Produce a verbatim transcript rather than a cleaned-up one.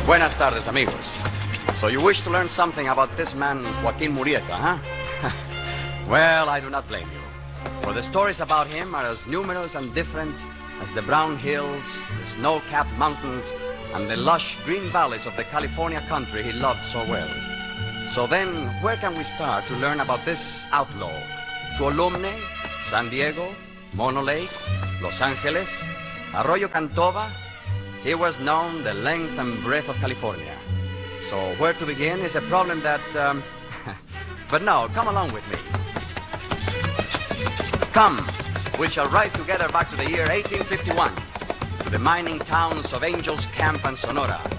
Buenas tardes, amigos. So you wish to learn something about this man, Joaquin Murrieta, huh? Well, I do not blame you. For the stories about him are as numerous and different as the brown hills, the snow-capped mountains, and the lush green valleys of the California country he loved so well. So then, where can we start to learn about this outlaw? Tuolumne, San Diego, Mono Lake, Los Angeles, Arroyo Cantova. He was known the length and breadth of California. So where to begin is a problem that... Um... but no, come along with me. Come, we shall ride together back to the year eighteen fifty-one, to the mining towns of Angels Camp and Sonora,